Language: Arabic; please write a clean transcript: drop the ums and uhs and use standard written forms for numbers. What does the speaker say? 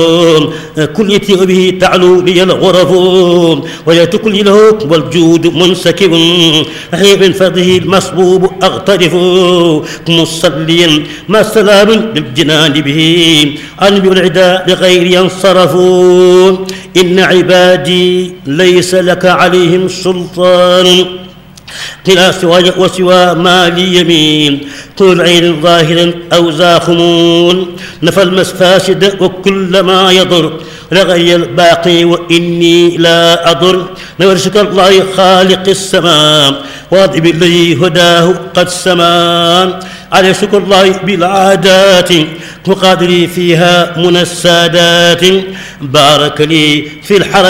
كليتي به تعلو لي الغرف ولا تكل له والجود منسكب من فضله المصبوب أغترف مصليا ما سلام للجنان به أنبي العداء لغير ينصرفوا إن عبادي ليس لك عليهم سلطان قلا سواي وسوى ما لي يمين طول عين ظاهر أو زاخمون نفى المفاسد وكل ما يضر لغي الباقي وإني لا أضر نورشك الله خالق السماء واضب الذي هداه قد سما على شكر الله بالعادات وقادري فيها من السادات بارك لي في الحرم